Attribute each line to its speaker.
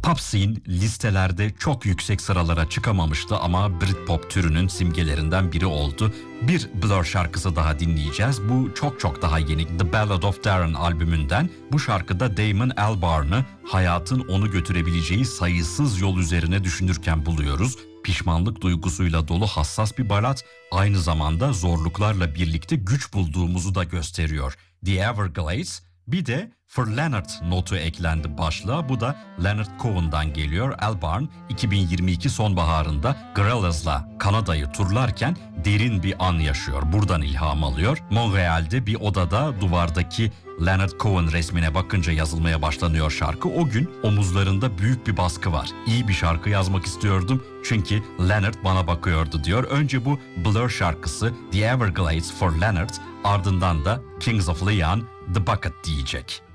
Speaker 1: Pop scene listelerde çok yüksek sıralara çıkamamıştı ama Britpop türünün simgelerinden biri oldu. Bir Blur şarkısı daha dinleyeceğiz. Bu çok daha yeni. The Ballad of Darren albümünden. Bu şarkıda Damon Albarn'ı hayatın onu götürebileceği sayısız yol üzerine düşünürken buluyoruz. Pişmanlık duygusuyla dolu hassas bir balat, aynı zamanda zorluklarla birlikte güç bulduğumuzu da gösteriyor. The Everglades, bir de For Leonard notu eklendi başlığa. Bu da Leonard Cohen'dan geliyor. Albarn 2022 sonbaharında Gorillaz'la Kanada'yı turlarken derin bir an yaşıyor. Buradan ilham alıyor. Montreal'de bir odada duvardaki Leonard Cohen resmine bakınca yazılmaya başlanıyor şarkı. O gün omuzlarında büyük bir baskı var. İyi bir şarkı yazmak istiyordum çünkü Leonard bana bakıyordu diyor. Önce bu Blur şarkısı The Everglades for Leonard, ardından da Kings of Leon The Bucket diyecek.